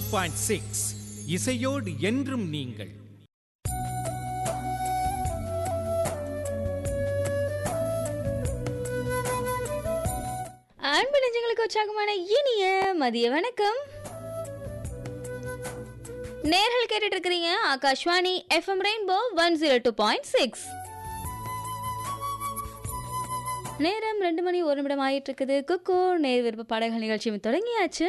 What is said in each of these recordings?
102.6 இசையோடு என்றும் நீங்கள். அன்பு நெஞ்சங்களுக்கு உற்சாகமான இனிய மதிய வணக்கம். நேர்கள் கேட்டுட்டு இருக்கிறீங்க ஆகாஷ்வாணி எஃப்எம் ரெயின்போ 102.6. நேரம் 2 மணி 1 நிமிடம் ஆயிட்டு இருக்குது. குக்கு நேர் விருப்ப பாடல்கள் நிகழ்ச்சியும் தொடங்கியாச்சு.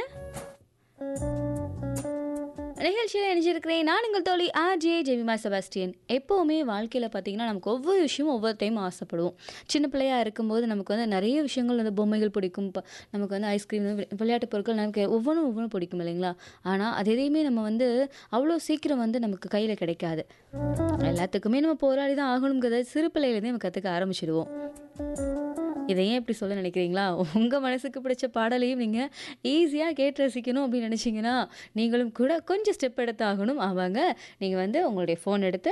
நிகழ்ச்சியில் இணைஞ்சிருக்கிறேன் நான் உங்கள் தோழி ஆர்ஜே ஜெமிமா செபாஸ்டியன். எப்போவுமே வாழ்க்கையில் பார்த்தீங்கன்னா நமக்கு ஒவ்வொரு விஷயமும் ஒவ்வொரு டைம் ஆசைப்படுவோம். சின்ன பிள்ளையாக இருக்கும்போது நமக்கு வந்து நிறைய விஷயங்கள் வந்து பொம்மைகள் பிடிக்கும், நமக்கு வந்து ஐஸ்கிரீம், விளையாட்டு பொருட்கள், நமக்கு ஒவ்வொன்றும் பிடிக்கும் இல்லைங்களா? ஆனால் அது எதையுமே நம்ம வந்து அவ்வளோ சீக்கிரம் வந்து நமக்கு கையில் கிடைக்காது. எல்லாத்துக்குமே நம்ம போராடி தான் ஆகணுங்கிறத சிறு பிள்ளையிலேருந்தே நம்ம கற்றுக்க ஆரம்பிச்சிடுவோம். இதை ஏன் இப்படி சொல்ல நினைக்கிறீங்களா? உங்கள் மனசுக்கு பிடிச்ச பாடலையும் நீங்கள் ஈஸியாக கேட்டு ரசிக்கணும் அப்படின்னு நினச்சிங்கன்னா நீங்களும் கூட கொஞ்சம் ஸ்டெப் எடுத்து ஆகணும். ஆவாங்க, நீங்கள் வந்து உங்களுடைய ஃபோன் எடுத்து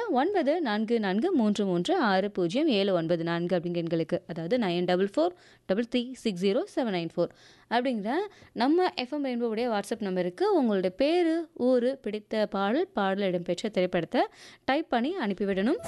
9443360794 அப்படிங்கிற எண்களுக்கு, அதாவது 9443360794 அப்படிங்கிற நம்ம எஃப்எம் ரெயின்போவுடைய வாட்ஸ்அப் நம்பருக்கு உங்களுடைய பேர், ஊர், பிடித்த பாடல் இடம்பெற்ற திரைப்படத்தை டைப் பண்ணி அனுப்பிவிடணும்.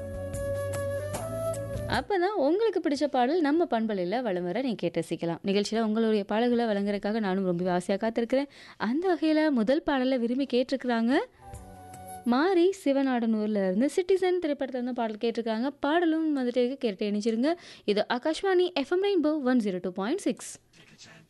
அப்போ தான் உங்களுக்கு பிடிச்ச பாடல் நம்ம பண்பலையில் வலம் வர நீங்கள் கேட்டு ரசிக்கலாம். நிகழ்ச்சியில் உங்களுடைய பாடல்களை வழங்குறதுக்காக நானும் ரொம்ப ஆசையாக காத்திருக்கிறேன். அந்த வகையில் முதல் பாடலை விரும்பி கேட்டிருக்கிறாங்க மாரி சிவநாடனூரில் இருந்து. சிட்டிசன் திரைப்படத்தில் வந்து பாடல் கேட்டிருக்காங்க. பாடலும் வந்துட்டு கேட்டு இணைச்சிருங்க. இது ஆகாஷ்வாணி எஃப்எம் ரெயின்போ 102.6.